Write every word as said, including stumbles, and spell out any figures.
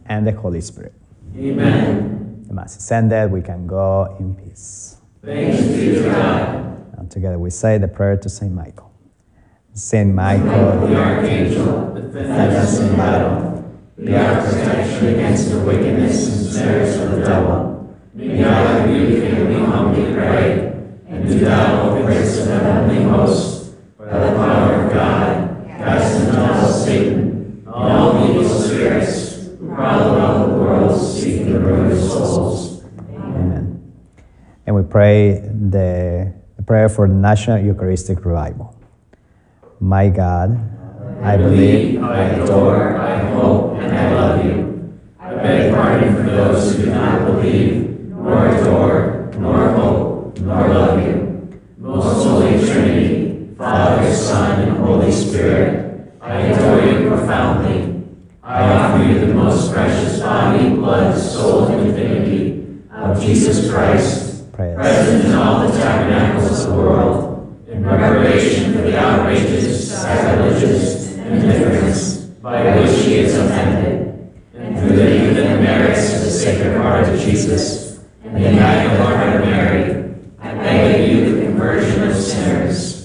and the Holy Spirit. Amen. The Mass is ended. We can go in peace. Thanks be to God. And together we say the prayer to Saint Michael. Saint Michael, the Archangel, defend us in battle. Be our protection against the wickedness and snares of the devil. May God rebuke him, we humbly pray. And do thou, O Prince of the heavenly host, by the power of God, cast into hell Satan, and all evil spirits who prowl around the world seeking the ruin of souls. Amen. And we pray the, the prayer for the National Eucharistic Revival. My God, I believe, I adore, I hope, and I love you. I beg pardon for those who do not believe, nor adore, nor hope, nor love you. Most Holy Trinity, Father, Son, and Holy Spirit, I adore you profoundly. I offer you the most precious body, blood, soul, and divinity of Jesus Christ, present in all the tabernacles of the world, in reparation for the outrages, sacrileges, and indifference by which he is offended, and through the infinite merits of the Sacred Heart of Jesus and the Immaculate Heart of Mary, I beg of you the conversion of sinners.